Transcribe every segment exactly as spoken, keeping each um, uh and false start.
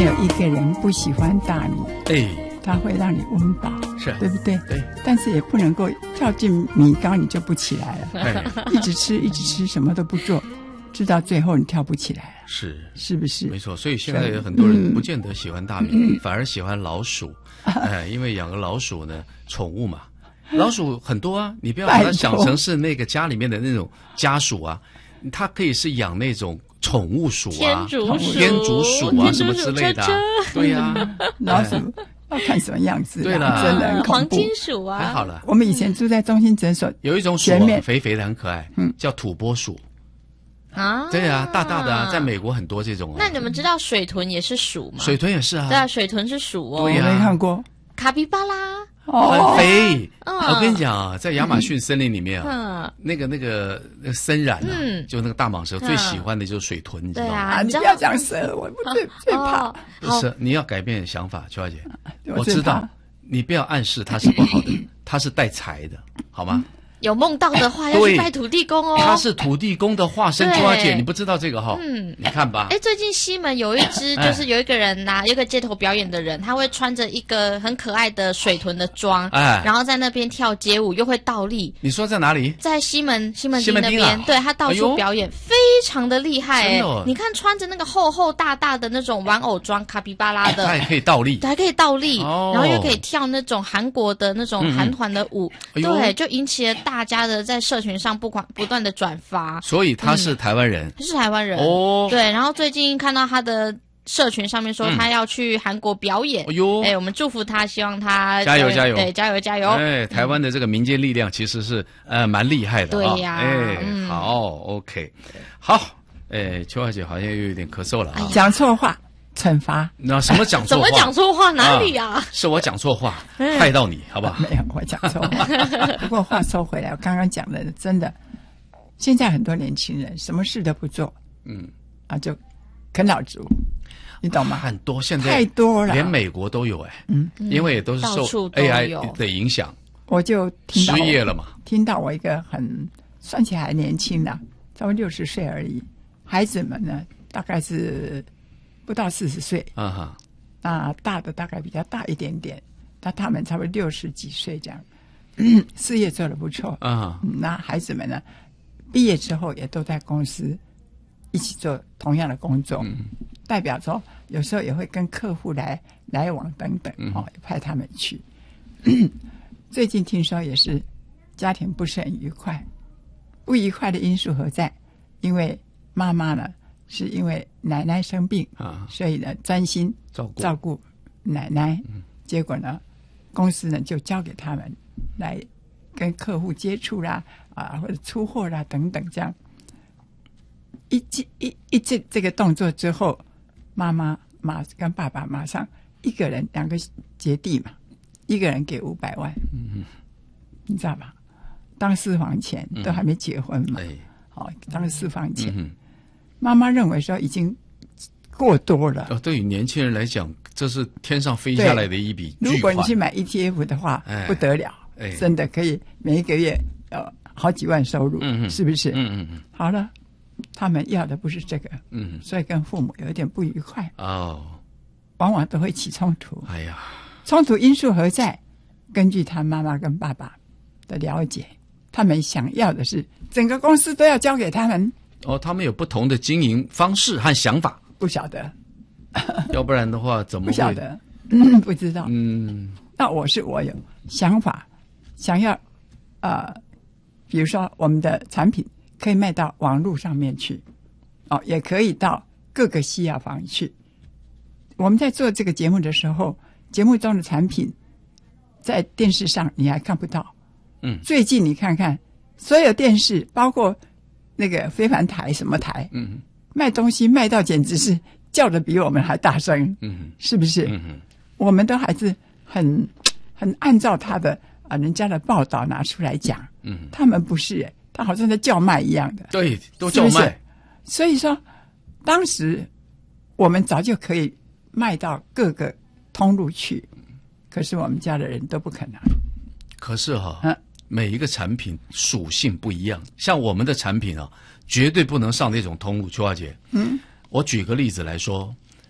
有一个人不喜欢大米， 哎， 它会让你温饱， 是对不对？ 对。 但是也不能够跳进米缸你就不起来了， 哎， 一直吃一直吃，什么都不做，吃到最后你跳不起来了， 是是不是？ 没错。所以现在有很多人不见得喜欢大米，嗯、反而喜欢老鼠。哎，因为养个老鼠呢，宠物嘛，老鼠很多啊，你不要把它想成是那个家里面的那种家鼠啊，它可以是养那种宠物鼠啊， 天竺鼠、 天竺鼠啊什么之类的、啊，对呀、啊， 老鼠要看什么样子， 对了， 真的很恐怖。 黄金鼠啊， 还好了。 我们以前住在中心诊所， 有一种鼠、啊、肥肥的很可爱，嗯，叫土拨鼠。 啊， 对啊，大大的啊，在美国很多这种、啊。 那你们知道水豚也是鼠吗？ 水豚也是啊。 对啊，水豚是鼠哦。 对呀、 啊，我没看过。 卡皮巴拉。 很肥、 嗯， 我跟你讲啊，在亚马逊森林里面啊， 嗯、 那个那个那个森蚺啊，嗯、就那个大蟒蛇、嗯、最喜欢的就是水豚，你知道吗？ 啊，你不要讲蛇，我最最怕。 不是，你要改变想法，秋华姐，我知道，你不要暗示它是不好的，它是带财的，好吗？ 有梦到的话，要去拜土地公哦。 他是土地公的化身，秋华姐，你不知道这个哈？嗯，你看吧。 哎，最近西门有一只，就是有一个人呐、啊，有一个街头表演的人，他会穿着一个很可爱的水豚的装，哎，然后在那边跳街舞，又会倒立。 你说在哪里？ 在西门西门町那边， 啊、 对他到处表演，哎、非常的厉害哎、 哦！ 你看穿着那个厚厚大大的那种玩偶装，卡皮巴拉的， 他还可以倒立， 还可以倒立， 哦、 然后又可以跳那种韩国的那种韩团的舞，嗯、对，就引起了大家的在社群上不管不断的转发， 所以他是台湾人， 嗯、是台湾人哦。 对，然后最近看到他的社群上面说他要去韩国表演，哎呦，哎，我们祝福他，希望他加油加油， 对，加油加油。 哎，台湾的这个民间力量其实是呃蛮厉害的、 啊，对呀、 啊，哎，嗯、好 ，OK， 好，哎，秋华姐好像又有点咳嗽了、啊， 讲错话。惩罚？ 那什么讲错话？ 怎么讲错话？哪里啊？ 啊是我讲错话，害到你，好不好？ 没有，我讲错话。不过话说回来，我刚刚讲的真的，现在很多年轻人什么事都不做，嗯，啊，就啃老族，你懂吗？ 很多，现在太多了， 连美国都有哎，嗯，因为也都是受 A I 的影响， 我就听到失业了嘛。 听到我一个很算起来还年轻的，差不多六十岁而已，孩子们呢大概是。不到四十岁，啊哈，那大的大概比较大一点点，那他们差不多六十几岁这样，嗯、事业做得不错啊、嗯。那孩子们呢，毕业之后也都在公司一起做同样的工作，嗯、代表说有时候也会跟客户来来往等等，嗯、哦，派他们去。最近听说也是家庭不是很愉快，不愉快的因素何在？因为妈妈呢。是因为奶奶生病啊，所以呢专心照顾照顾奶奶，嗯、结果呢，公司呢就交给他们来跟客户接触啦，啊或者出货啦等等，这样一一一一这这个动作之后，妈妈马跟爸爸马上一个人两个姐弟嘛，一个人给五百万，嗯，你知道吧？当私房钱都还没结婚嘛，好、嗯哦、当私房钱。嗯妈妈认为说已经过多了。 哦，对于年轻人来讲，这是天上飞下来的一笔巨款。 如果你去买 E T F 的话，哎、不得了，哎、真的可以每一个月有好几万收入，嗯、是不是？嗯嗯嗯。好了，他们要的不是这个，嗯，所以跟父母有一点不愉快哦，往往都会起冲突。哎呀，冲突因素何在？根据他妈妈跟爸爸的了解，他们想要的是整个公司都要交给他们。 哦，他们有不同的经营方式和想法， 不晓得， 要不然的话怎么会？ 不晓得，嗯、不知道。 嗯， 那我是我有想法，想要呃，比如说我们的产品可以卖到网络上面去，哦，也可以到各个西药房去。我们在做这个节目的时候，节目中的产品在电视上你还看不到。嗯，最近你看看，所有电视包括。那个非凡台什么台，嗯，卖东西卖到简直是叫的比我们还大声，嗯，是不是？嗯，我们都还是很很按照他的啊人家的报道拿出来讲，嗯，他们不是，他好像在叫卖一样的， 对，都叫卖。是不是？ 所以说，当时我们早就可以卖到各个通路去，可是我们家的人都不肯拿。 可是哈、哦。嗯每一个产品属性不一样，像我们的产品啊，绝对不能上那种通路。秋华姐，嗯，我举个例子来说，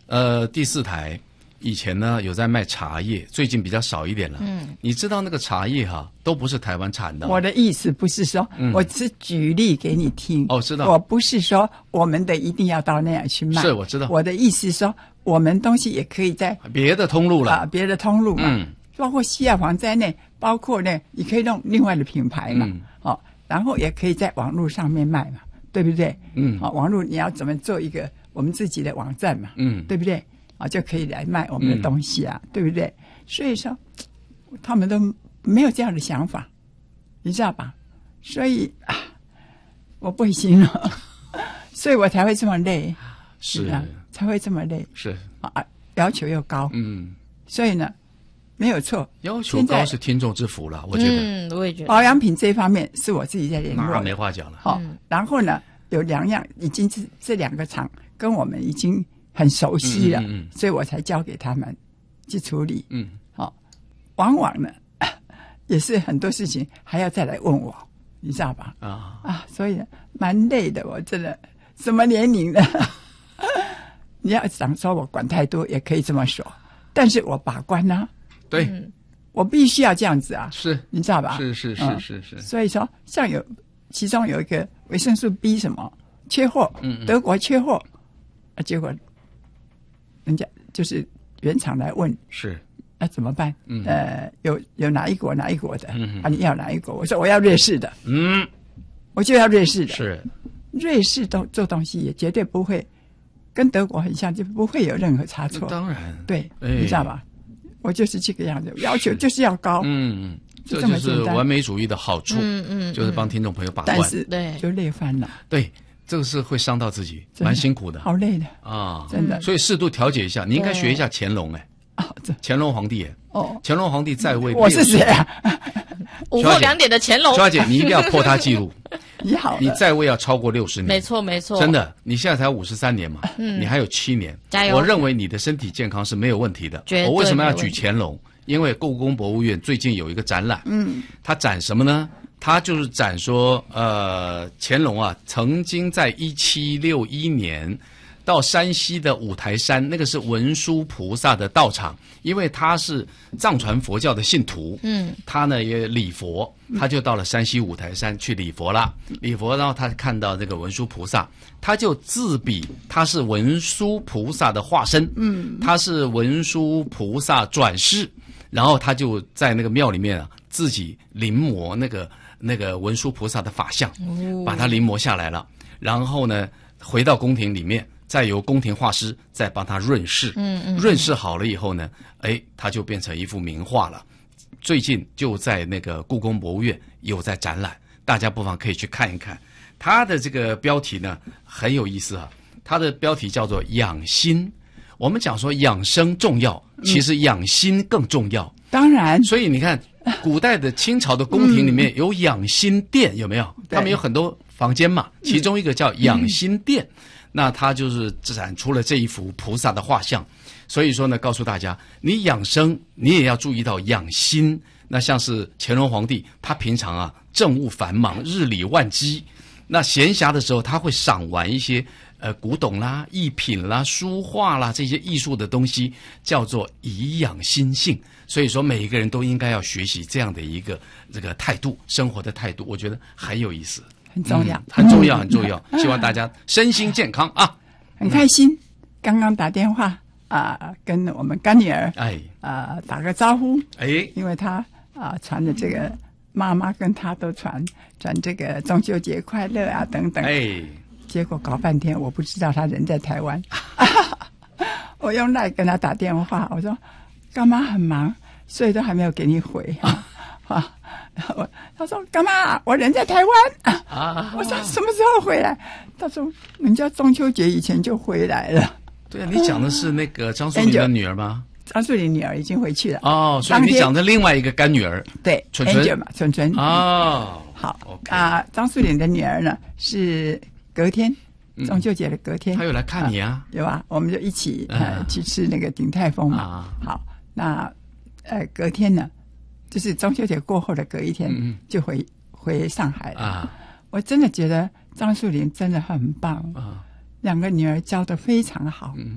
呃，第四台以前呢有在卖茶叶，最近比较少一点了。嗯，你知道那个茶叶哈都不是台湾产的。 我的意思不是说，嗯、我只举例给你听。 哦，知道。 我不是说我们的一定要到那样去卖。 是，我知道。 我的意思是说，我们东西也可以在别的通路了啊，别的通路嘛。嗯。包括西药房在内，包括呢，你可以用另外的品牌嘛，嗯、哦，然后也可以在网络上面卖嘛，对不对？嗯，哦，网络你要怎么做一个我们自己的网站嘛，嗯，对不对？啊、哦，就可以来卖我们的东西啊，嗯、对不对？所以说，他们都没有这样的想法，你知道吧？所以啊，我不会形容，所以我才会这么累， 是啊，才会这么累， 是啊，要求又高，嗯，所以呢。没有错， 要求高是听众之福了，我觉得。 嗯，我也觉得。 保养品这方面是我自己在联络， 那没话讲了。 好、哦，然后呢，有两样已经是这两个厂跟我们已经很熟悉了，嗯嗯嗯所以我才交给他们去处理。嗯，好、哦，往往呢也是很多事情还要再来问我，你知道吧？啊啊，所以蛮累的，我真的什么年龄了，你要想说我管太多，也可以这么说，但是我把关呢、啊。 对、 嗯，我必须要这样子啊！ 是， 你知道吧？ 是是是是是。 所以说，像有其中有一个维生素 B 什么缺货，嗯嗯德国缺货，啊，结果人家就是原厂来问， 是， 那、啊、怎么办？嗯，呃，有有哪一国哪一国的？嗯啊，你要哪一国？我说我要瑞士的，嗯，我就要瑞士的。 是， 瑞士都做东西也绝对不会跟德国很像，就不会有任何差错。 当然， 对， 哎、 你知道吧？我就是这个样子，要求就是要高， 嗯，这就是完美主义的好处，嗯嗯，就是帮听众朋友把关， 但是对，就累翻了， 对，这个是会伤到自己，蛮辛苦的， 好累的啊， 真的， 所以适度调节一下，你应该学一下乾隆，哎，啊，乾隆皇帝，哎， 哦， 乾隆皇帝在位， 我是谁啊？ 午后两点的乾隆， 小姐，你一定要破他记录。 你好， 你在位要超过六十年， 没错没错， 真的，你现在才五十三年嘛，嗯，你还有七年， 加油！ 我认为你的身体健康是没有问题的。我为什么要举乾隆？因为故宫博物院最近有一个展览，嗯，它展什么呢？它就是展说，呃，乾隆啊，曾经在一七六一年到山西的五台山，那个是文殊菩萨的道场，因为他是藏传佛教的信徒，嗯，他呢也礼佛，他就到了山西五台山去礼佛了。礼佛，然后他看到这个文殊菩萨，他就自比他是文殊菩萨的化身，嗯，他是文殊菩萨转世，然后他就在那个庙里面啊，自己临摹那个那个文殊菩萨的法相，哦、把它临摹下来了，然后呢回到宫廷里面。再由宫廷画师再帮他润饰，嗯嗯，润饰好了以后呢，哎，他就变成一幅名画了。最近就在那个故宫博物院有在展览，大家不妨可以去看一看。它的这个标题呢很有意思啊，它的标题叫做“养心”。我们讲说养生重要，其实养心更重要。嗯、 当然， 所以你看，古代的清朝的宫廷里面有养心殿，有没有？嗯、他们有很多房间嘛，其中一个叫养心殿。嗯那他就是展出了这一幅菩萨的画像，所以说呢，告诉大家，你养生，你也要注意到养心。那像是乾隆皇帝，他平常啊政务繁忙，日理万机，那闲暇的时候，他会赏玩一些呃古董啦、艺品啦、书画啦这些艺术的东西，叫做颐养心性。所以说，每一个人都应该要学习这样的一个这个态度，生活的态度，我觉得很有意思。 很重要、嗯， 很重要，很重要。希望大家身心健康啊！ 很开心，刚刚打电话啊、呃，跟我们干女儿哎啊、呃、打个招呼哎， 因为她啊、呃、传的这个妈妈跟她都传传这个中秋节快乐啊等等哎， 结果搞半天我不知道她人在台湾，我用赖跟她打电话，我说干妈很忙，所以都还没有给你回啊。啊我他说干嘛？我人在台湾啊！我说什么时候回来？他说人家中秋节以前就回来了。 对啊，你讲的是那个张淑玲的女儿吗？ 张淑玲女儿已经回去了。 哦，所以你讲的另外一个干女儿， 对， 纯纯嘛，纯纯。 哦， 好啊，张淑玲的女儿呢是隔天中秋节的隔天， 她有来看你啊？ 有啊，我们就一起呃去吃那个鼎泰丰嘛。好，那呃隔天呢？就是中秋节过后的隔一天，嗯、就回回上海了。啊，我真的觉得张淑玲真的很棒啊，两个女儿教得非常好。嗯，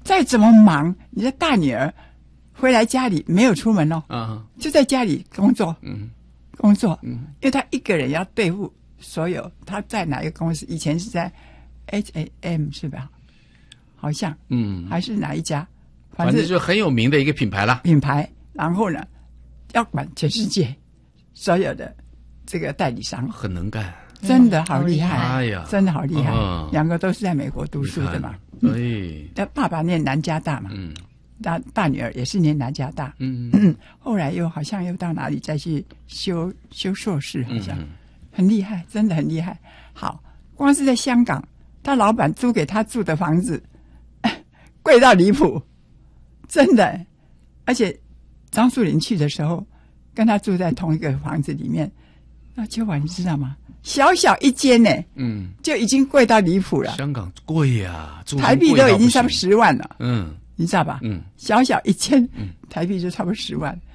再怎么忙，你的大女儿回来家里没有出门哦， 啊， 就在家里工作， 嗯， 工作， 嗯， 因为他一个人要对付所有。他在哪一个公司？以前是在 H and M 是吧？好像， 嗯， 还是哪一家？ 反正就很有名的一个品牌啦。 品牌，然后呢，要管全世界所有的这个代理商， 很能干， 真的好厉害！ 哎呀， 真的好厉害！ 嗯、 两个都是在美国读书的嘛。 对， 他、嗯、爸爸念南加大嘛， 嗯， 大大女儿也是念南加大， 嗯嗯，后来又好像又到哪里再去修修硕士，好像、嗯、很厉害，真的很厉害。好，光是在香港，他老板租给他住的房子贵到离谱，真的。而且张树林去的时候，跟他住在同一个房子里面，那秋婉你知道吗？小小一间呢， 嗯， 就已经贵到离谱了。 香港贵呀、啊， 台币都已经差不多十万了， 嗯， 你知道吧？ 嗯， 小小一间， 嗯， 台币就差不多十万。